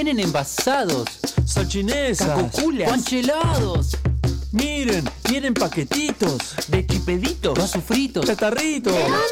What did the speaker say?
vienen envasados. Salchinesas. Cacoculas. Panchelados. Miren, vienen paquetitos. De chipeditos. Vasos fritos. Catarritos.